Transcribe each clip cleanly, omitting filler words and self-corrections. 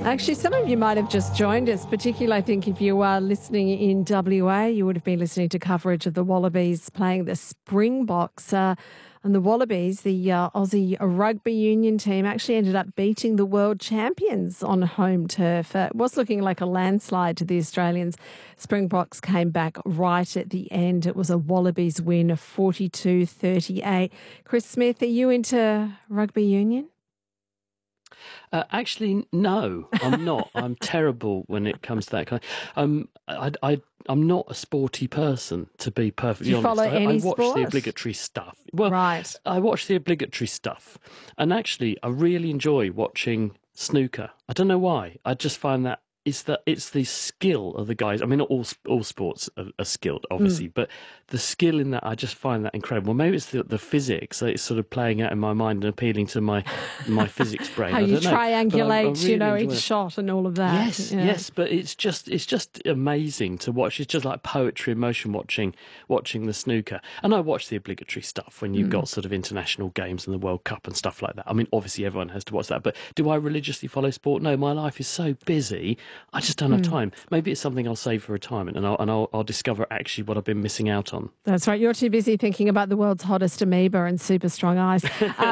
Actually, some of you might have just joined us, particularly I think if you are listening in WA, you would have been listening to coverage of the Wallabies playing the Springboks. And the Wallabies, the Aussie rugby union team, actually ended up beating the world champions on home turf. It was looking like a landslide to the Australians. Springboks came back right at the end. It was a Wallabies win of 42-38. Chris Smith, are you into rugby union? Actually, no, I'm not. I'm terrible when it comes to that kind of... I'm not a sporty person, to be perfectly honest. Follow any I watch sport? the obligatory stuff. Well, Right. I watch the obligatory stuff. And actually, I really enjoy watching snooker. I don't know why. I just find that it's the skill of the guys. I mean, not all sports are skilled, obviously, but the skill in that, I just find that incredible. Well, maybe it's the physics that it's sort of playing out in my mind and appealing to my physics brain. How I you don't know. triangulate, But I really each enjoy it. shot and all of that. Yes, Yeah. yes, but it's just amazing to watch. It's just like poetry in motion watching the snooker. And I watch the obligatory stuff when you've got sort of international games and the World Cup and stuff like that. I mean, obviously everyone has to watch that, but do I religiously follow sport? No, my life is so busy, I just don't have time. Maybe it's something I'll save for retirement, and I'll discover actually what I've been missing out on. That's right. You're too busy thinking about the world's hottest amoeba and super strong eyes.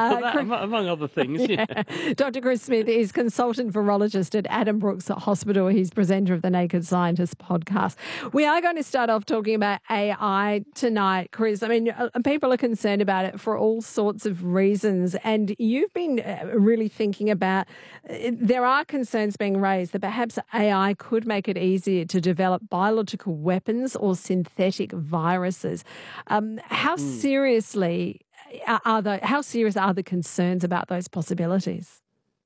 Among other things, yeah. Dr. Chris Smith is consultant virologist at Adam Brooks Hospital. He's presenter of the Naked Scientist podcast. We are going to start off talking about AI tonight, Chris. I mean, people are concerned about it for all sorts of reasons. And you've been really thinking about, there are concerns being raised that perhaps AI could make it easier to develop biological weapons or synthetic viruses. How seriously how serious are the concerns about those possibilities?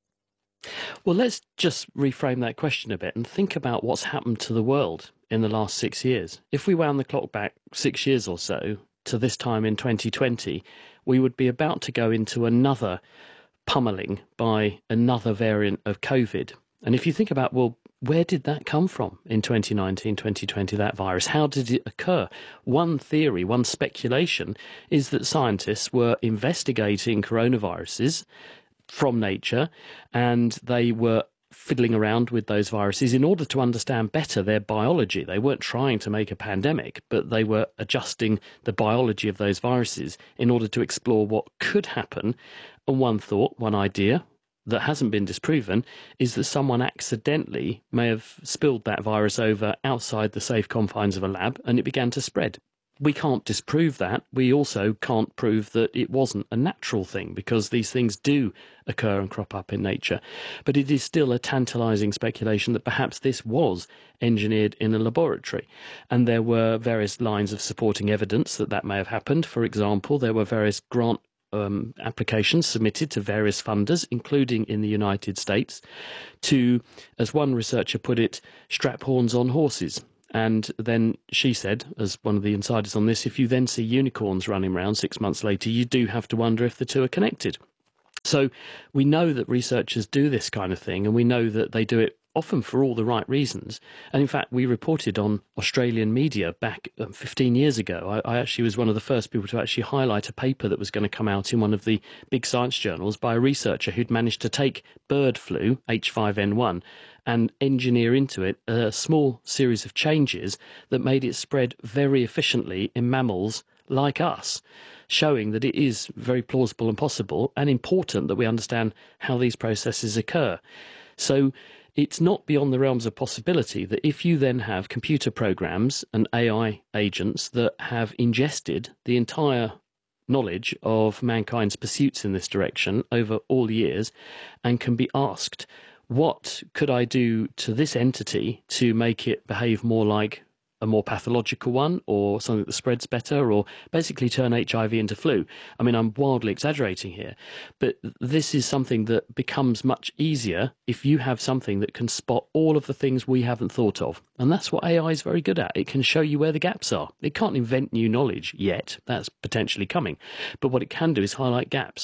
Well, let's just reframe that question a bit and think about what's happened to the world in the last 6 years. If we wound the clock back 6 years or so to this time in 2020, we would be about to go into another pummeling by another variant of COVID. And if you think about, well, where did that come from in 2019, 2020, that virus? How did it occur? One theory, one speculation is that scientists were investigating coronaviruses from nature, and they were fiddling around with those viruses in order to understand better their biology. They weren't trying to make a pandemic, but they were adjusting the biology of those viruses in order to explore what could happen. And one thought, one idea that hasn't been disproven is that someone accidentally may have spilled that virus over outside the safe confines of a lab and it began to spread. We can't disprove that. We also can't prove that it wasn't a natural thing, because these things do occur and crop up in nature. But it is still a tantalising speculation that perhaps this was engineered in a laboratory. And there were various lines of supporting evidence that that may have happened. For example, there were various grant applications submitted to various funders, including in the United States, to, as one researcher put it, strap horns on horses. And then she said, as one of the insiders on this, if you then see unicorns running around 6 months later, you do have to wonder if the two are connected. So we know that researchers do this kind of thing, and we know that they do it often for all the right reasons. And in fact, we reported on Australian media back 15 years ago. I actually was one of the first people to actually highlight a paper that was going to come out in one of the big science journals by a researcher who'd managed to take bird flu, H5N1, and engineer into it a small series of changes that made it spread very efficiently in mammals like us, showing that it is very plausible and possible and important that we understand how these processes occur. So it's not beyond the realms of possibility that if you then have computer programs and AI agents that have ingested the entire knowledge of mankind's pursuits in this direction over all years and can be asked, what could I do to this entity to make it behave more like a more pathological one, or something that spreads better, or basically turn HIV into flu? I mean, I'm wildly exaggerating here, but this is something that becomes much easier if you have something that can spot all of the things we haven't thought of. And that's what AI is very good at. It can show you where the gaps are. It can't invent new knowledge yet. That's potentially coming. But what it can do is highlight gaps.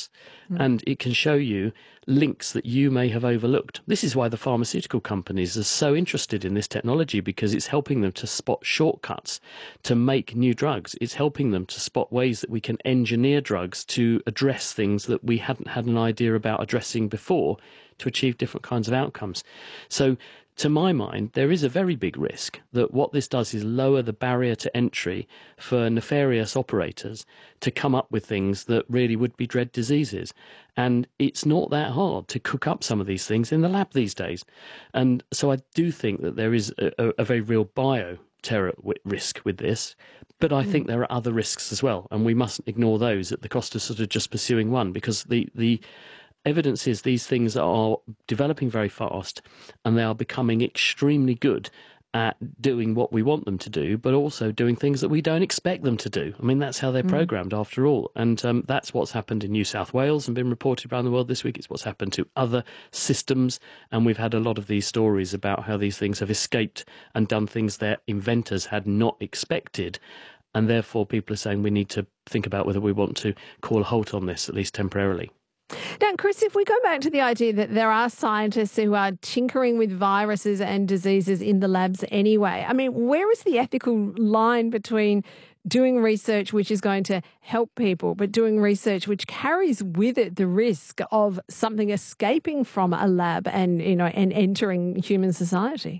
and it can show you links that you may have overlooked. This is why the pharmaceutical companies are so interested in this technology, because it's helping them to spot shortcuts to make new drugs. It's helping them to spot ways that we can engineer drugs to address things that we hadn't had an idea about addressing before, to achieve different kinds of outcomes. So to my mind, there is a very big risk that what this does is lower the barrier to entry for nefarious operators to come up with things that really would be dread diseases. And it's not that hard to cook up some of these things in the lab these days. And so I do think that there is a very real bioterror risk with this. But I think there are other risks as well, and we mustn't ignore those at the cost of sort of just pursuing one, because the evidence is these things are developing very fast, and they are becoming extremely good at doing what we want them to do, but also doing things that we don't expect them to do. I mean, that's how they're programmed after all. And that's what's happened in New South Wales and been reported around the world this week. It's what's happened to other systems. And we've had a lot of these stories about how these things have escaped and done things their inventors had not expected. And therefore, people are saying we need to think about whether we want to call a halt on this, at least temporarily. Now, Chris, if we go back to the idea that there are scientists who are tinkering with viruses and diseases in the labs anyway, I mean, where is the ethical line between doing research which is going to help people, but doing research which carries with it the risk of something escaping from a lab and, you know, and entering human society?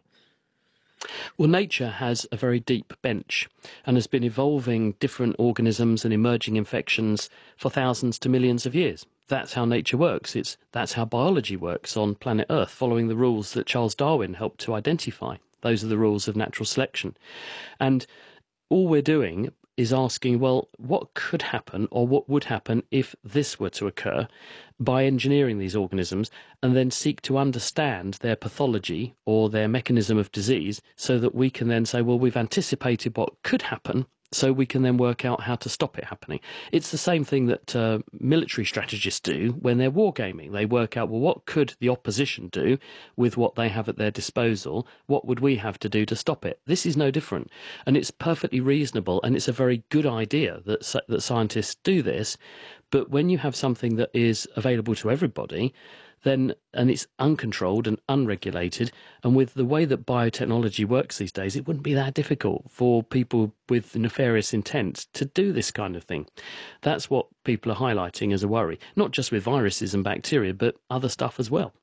Well, nature has a very deep bench and has been evolving different organisms and emerging infections for thousands to millions of years. That's how nature works. That's how biology works on planet Earth, following the rules that Charles Darwin helped to identify. Those are the rules of natural selection. And all we're doing is asking, well, what could happen or what would happen if this were to occur, by engineering these organisms, and then seek to understand their pathology or their mechanism of disease, so that we can then say, well, we've anticipated what could happen, so we can then work out how to stop it happening. It's the same thing that military strategists do when they're wargaming. They work out, well, what could the opposition do with what they have at their disposal? What would we have to do to stop it? This is no different. And it's perfectly reasonable, and it's a very good idea that scientists do this. But when you have something that is available to everybody, then, and it's uncontrolled and unregulated, and with the way that biotechnology works these days, it wouldn't be that difficult for people with nefarious intent to do this kind of thing. That's what people are highlighting as a worry, not just with viruses and bacteria, but other stuff as well.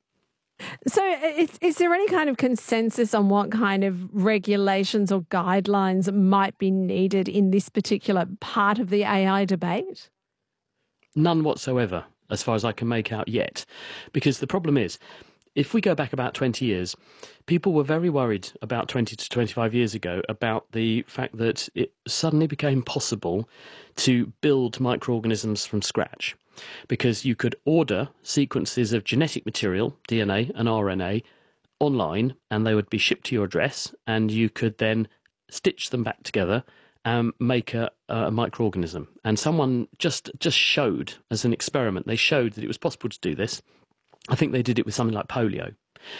So is there any kind of consensus on what kind of regulations or guidelines might be needed in this particular part of the AI debate? None whatsoever, as far as I can make out yet. Because the problem is, if we go back about 20 years, people were very worried about 20 to 25 years ago about the fact that it suddenly became possible to build microorganisms from scratch, because you could order sequences of genetic material, DNA and RNA, online, and they would be shipped to your address, and you could then stitch them back together and make a microorganism. And someone just showed, as an experiment, they showed that it was possible to do this. I think they did it with something like polio.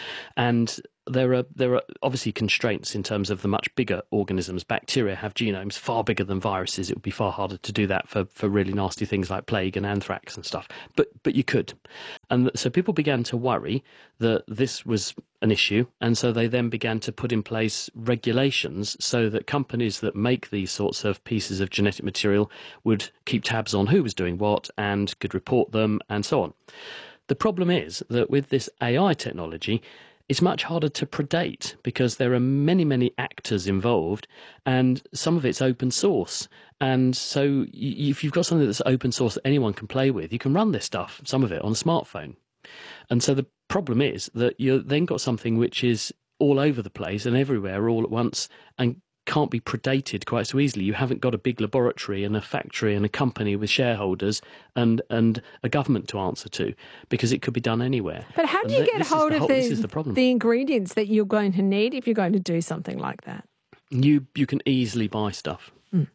And there are obviously constraints in terms of the much bigger organisms. Bacteria have genomes far bigger than viruses. It would be far harder to do that for really nasty things like plague and anthrax and stuff. But you could. And so people began to worry that this was an issue. And so they then began to put in place regulations so that companies that make these sorts of pieces of genetic material would keep tabs on who was doing what and could report them and so on. The problem is that with this AI technology, it's much harder to predate, because there are many, many actors involved, and some of it's open source. And so if you've got something that's open source that anyone can play with, you can run this stuff, some of it, on a smartphone. And so the problem is that you've then got something which is all over the place and everywhere all at once, and can't be predated quite so easily. You haven't got a big laboratory and a factory and a company with shareholders and a government to answer to, because it could be done anywhere. But how do you get hold of the ingredients that you're going to need if you're going to do something like that? You can easily buy stuff.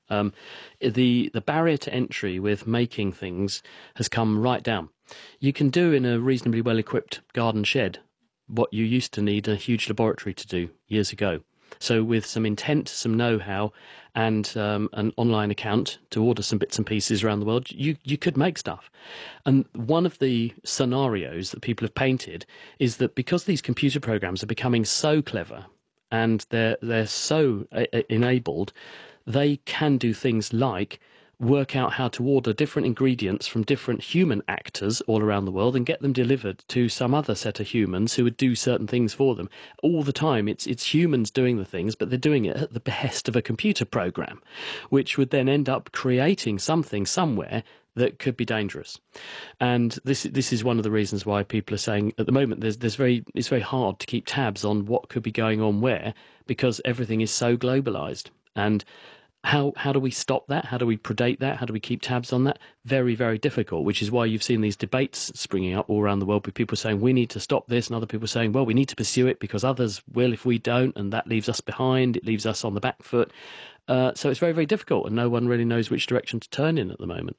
The barrier to entry with making things has come right down. You can do in a reasonably well-equipped garden shed what you used to need a huge laboratory to do years ago. So with some intent, some know-how, and an online account to order some bits and pieces around the world, you could make stuff. And one of the scenarios that people have painted is that because these computer programs are becoming so clever and they're so enabled, they can do things like work out how to order different ingredients from different human actors all around the world and get them delivered to some other set of humans who would do certain things for them. All the time, it's humans doing the things, but they're doing it at the behest of a computer program, which would then end up creating something somewhere that could be dangerous. And this is one of the reasons why people are saying at the moment it's very hard to keep tabs on what could be going on where, because everything is so globalized. And how do we stop that? How do we predate that? How do we keep tabs on that? Very, very difficult, which is why you've seen these debates springing up all around the world with people saying we need to stop this and other people saying, well, we need to pursue it because others will if we don't, and that leaves us behind. It leaves us on the back foot. So it's very, very difficult, and no one really knows which direction to turn in at the moment.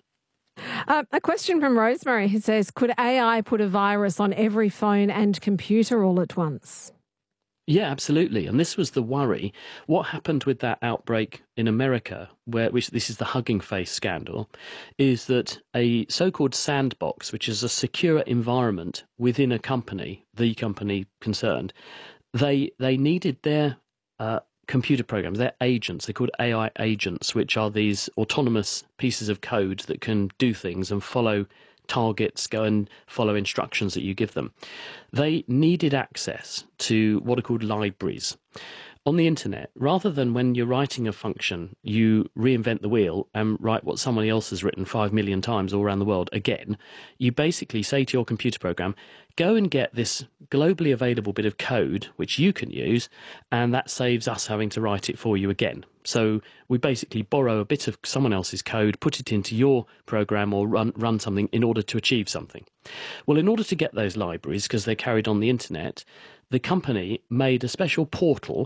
A question from Rosemary who says, could AI put a virus on every phone and computer all at once? Yeah, absolutely. And this was the worry. What happened with that outbreak in America, which this is the Hugging Face scandal, is that a so-called sandbox, which is a secure environment within a company, the company concerned, they needed their computer programs, their agents, they're called AI agents, which are these autonomous pieces of code that can do things and follow targets, go and follow instructions that you give them. They needed access to what are called libraries on the internet. Rather than when you're writing a function, you reinvent the wheel and write what somebody else has written 5 million times all around the world again, you basically say to your computer program, go and get this globally available bit of code which you can use, and that saves us having to write it for you again. So we basically borrow a bit of someone else's code, put it into your program or run something in order to achieve something. Well, in order to get those libraries, because they're carried on the internet, the company made a special portal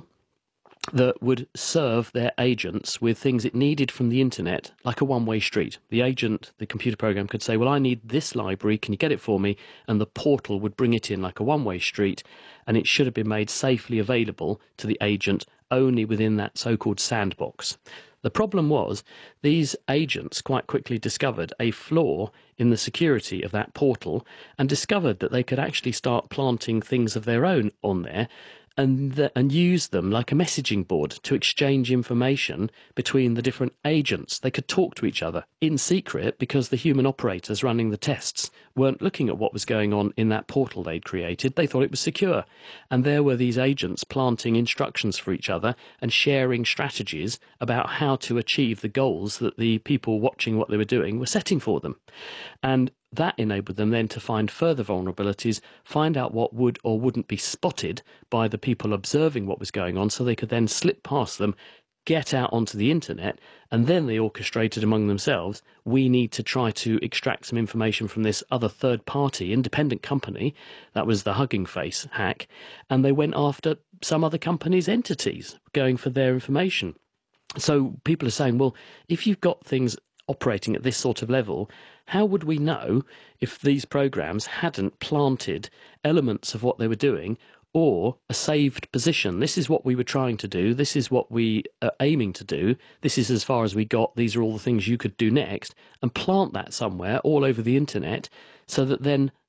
that would serve their agents with things it needed from the internet, like a one-way street. The agent, the computer program, could say, well, I need this library, can you get it for me? And the portal would bring it in like a one-way street, and it should have been made safely available to the agent only within that so-called sandbox. The problem was these agents quite quickly discovered a flaw in the security of that portal and discovered that they could actually start planting things of their own on there and use them like a messaging board to exchange information between the different agents. They could talk to each other in secret because the human operators running the tests weren't looking at what was going on in that portal they'd created. They thought it was secure. And there were these agents planting instructions for each other and sharing strategies about how to achieve the goals that the people watching what they were doing were setting for them. And that enabled them then to find further vulnerabilities, find out what would or wouldn't be spotted by the people observing what was going on, so they could then slip past them, get out onto the internet, and then they orchestrated among themselves, we need to try to extract some information from this other third-party independent company. That was the Hugging Face hack. And they went after some other company's entities, going for their information. So people are saying, well, if you've got things operating at this sort of level, how would we know if these programs hadn't planted elements of what they were doing or a saved position? This is what we were trying to do. This is what we are aiming to do. This is as far as we got. These are all the things you could do next, and plant that somewhere all over the internet so that then